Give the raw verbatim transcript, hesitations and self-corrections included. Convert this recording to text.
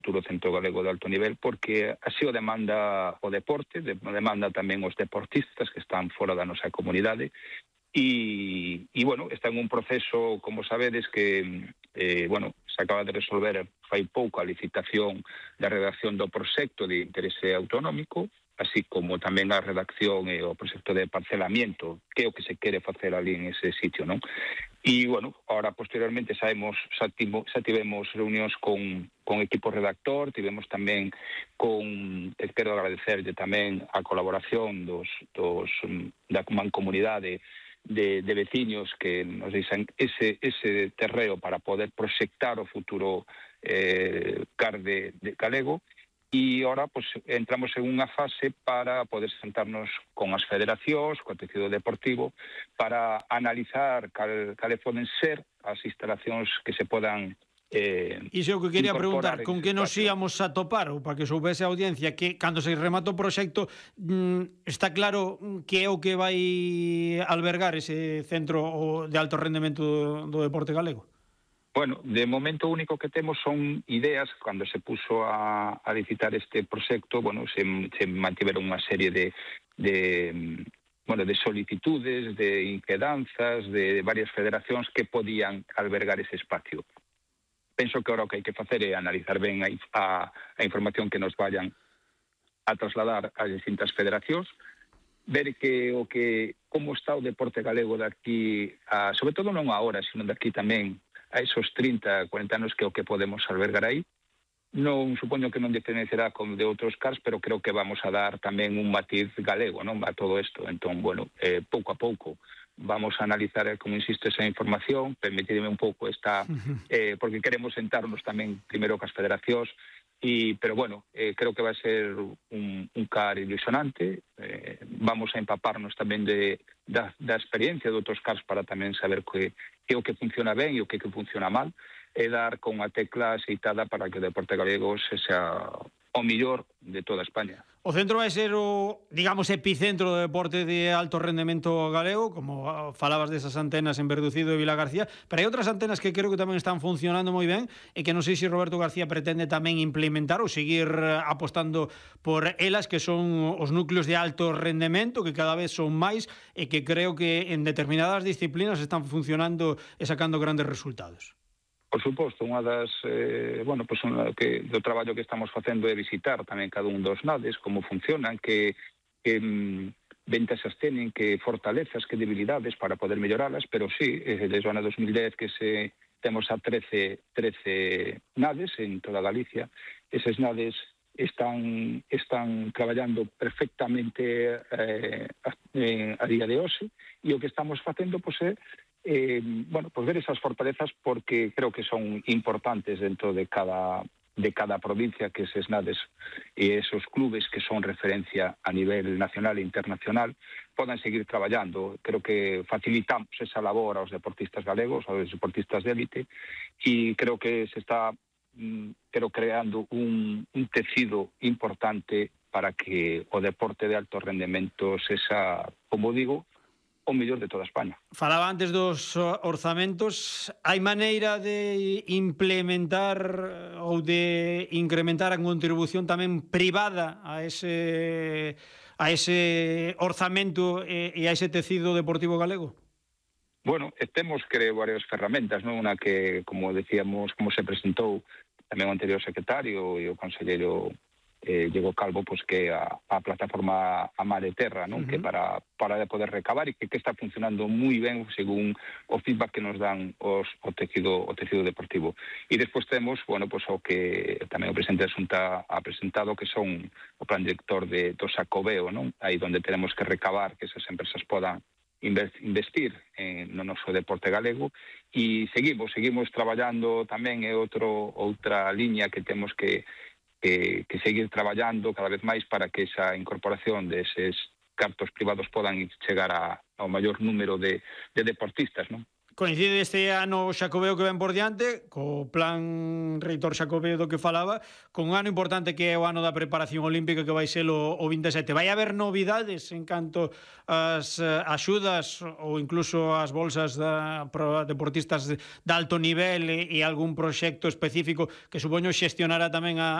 futuro centro galego de alto nivel, porque así o demanda o deporte, demanda tamén os deportistas que están fora da nosa comunidade. E, e bueno, está en un proceso, como sabedes, que eh, bueno, se acaba de resolver fai pouco a licitación da redacción do proxecto de interese autonómico, así como tamén a redacción e o proxecto de parcelamiento, que é o que se quere facer ali en ese sitio, non? E, bueno, ahora posteriormente saemos, xa, timo, xa tivemos reunións con, con equipo redactor, tivemos tamén con, quero agradecerlle tamén a colaboración dos, dos da mancomunidade de, de veciños que nos deixan ese, ese terreo para poder proxectar o futuro eh, C A R de, de galego. E agora pues, entramos en unha fase para poder sentarnos con as federacións, co tecido deportivo, para analizar cal, cales poden ser as instalacións que se podan eh, Iso é o que quería preguntar, con que nos íamos a topar, ou para que soubese a audiencia que cando se remata o proxecto mm, está claro que é o que vai albergar ese centro de alto rendemento do, do deporte galego? Bueno, de momento o único que temos son ideas. Cando se puso a, a licitar este proxecto, bueno, se, se mantiveron unha serie de, de, bueno, de solicitudes, de inquedanzas, de varias federacións que podían albergar ese espacio. Penso que ahora o que hai que facer é analizar ben a, a, a información que nos vayan a trasladar ás distintas federacións, ver que o que como está o deporte galego de aquí, a, sobre todo non agora, sino de aquí tamén, a esos trinta, cuarenta anos que é o que podemos albergar aí. Non supoño que non diferenciará con de outros C A Rs, pero creo que vamos a dar tamén un matiz galego, non, a todo isto. Entón, bueno, eh, pouco a pouco vamos a analizar, como insisto, esa información, permitirme un pouco esta, eh, porque queremos sentarnos tamén primeiro cas federacións. Y, pero bueno, eh, creo que vai ser un, un C A R ilusionante. Eh, vamos a empaparnos tamén de, da, da experiencia de outros C A Rs para tamén saber que, que o que funciona ben e o que, que funciona mal, e dar con a tecla aceitada para que o deporte galego se sea o millor de toda España. O centro vai ser o, digamos, epicentro do deporte de alto rendemento galego, como falabas desas antenas en Verducido e Vilagarcía, pero hai outras antenas que creo que tamén están funcionando moi ben e que non sei se Roberto García pretende tamén implementar ou seguir apostando por elas, que son os núcleos de alto rendemento, que cada vez son máis e que creo que en determinadas disciplinas están funcionando e sacando grandes resultados. Por suposto, unha das, eh, bueno, pues unha que do traballo que estamos facendo é visitar tamén cada un dos nades, como funcionan, que, que mm, ventaxas teñen, que fortalezas, que debilidades para poder melloralas, pero sí, desde o ano dos mil dez que se temos a trece, trece nades en toda Galicia. Eses nades están, están traballando perfectamente eh, a, eh, a día de hoxe, e o que estamos facendo, pois, é Eh, bueno, pues ver esas fortalezas, porque creo que son importantes dentro de cada de cada provincia, que eses nades e esos clubes que son referencia a nivel nacional e internacional podan seguir traballando. Creo que facilitamos esa labor aos deportistas galegos, aos deportistas de élite, e creo que se está pero creando un, un tecido importante para que o deporte de alto rendemento sexa, como digo, o mellor de toda España. Falaba antes dos orzamentos. Hai maneira de implementar ou de incrementar a contribución tamén privada a ese a ese orzamento e a ese tecido deportivo galego? Bueno, temos, creo, varias ferramentas, non? Unha que, como decíamos, como se presentou tamén o anterior secretario e o conselleiro Eh, Diego Calvo, pues, que a, a plataforma A Mar e Terra, non? Uh-huh. Que para, para poder recabar, e que, que está funcionando moi ben según o feedback que nos dan os, o tecido o tecido deportivo. E despois temos, bueno, pues, o que tamén o presidente da Xunta ha presentado, que son o plan director de, do Xacobeo, non? Aí donde tenemos que recabar, que esas empresas podan investir en, no noso deporte galego, e seguimos, seguimos traballando tamén. É outro, outra liña que temos que Que, que seguir traballando cada vez máis para que esa incorporación deses cartos privados podan chegar a, ao maior número de, de deportistas, non? coincide este ano Xacobeo que ven por diante, co plan reitor Xacobeo do que falaba, con un ano importante que é o ano da preparación olímpica que vai ser o, o vinte e sete. Vai haber novidades en canto ás uh, axudas ou incluso as bolsas da, para deportistas de, de alto nivel e, e algún proxecto específico que supoño xestionará tamén a,